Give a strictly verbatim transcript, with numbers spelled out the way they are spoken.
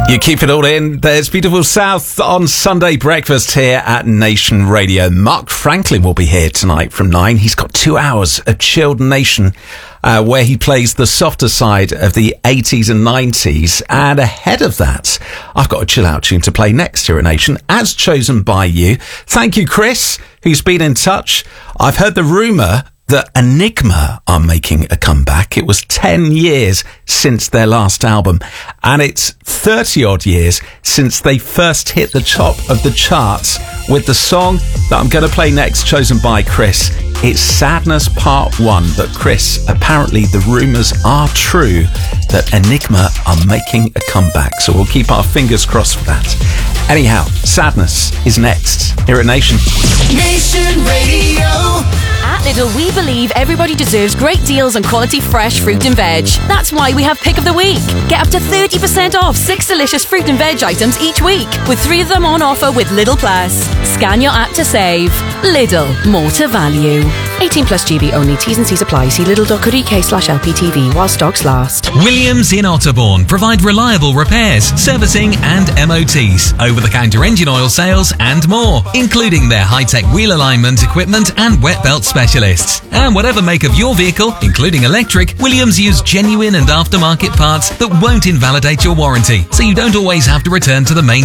You keep it all in. There's Beautiful South on Sunday breakfast here at Nation Radio. Mark Franklin will be here tonight from nine. He's got two hours of chilled Nation, uh, where he plays the softer side of the eighties and nineties. And ahead of that, I've got a chill out tune to play next here at Nation, as chosen by you. Thank you, Chris, who's been in touch. I've heard the rumour that Enigma are making a comeback. It was ten years since their last album, and it's thirty odd years since they first hit the top of the charts with the song that I'm going to play next, chosen by Chris. It's Sadness Part one, but Chris, apparently the rumours are true that Enigma are making a comeback, so we'll keep our fingers crossed for that. Anyhow, Sadness is next here at Nation. Nation Radio. At Lidl, we believe everybody deserves great deals on quality fresh fruit and veg. That's why we have Pick of the Week. Get up to thirty percent off six delicious fruit and veg items each week, with three of them on offer with Lidl Plus. Scan your app to save. Lidl, more to value. eighteen plus G B only. T's and C's apply. See lidl.co.uk slash LPTV while stocks last. Williams in Otterbourne provide reliable repairs, servicing and M O Ts, over-the-counter engine oil sales and more, including their high-tech wheel alignment equipment and wet belt specialists. And whatever make of your vehicle, including electric, Williams use genuine and aftermarket parts that won't invalidate your warranty, so you don't always have to return to the main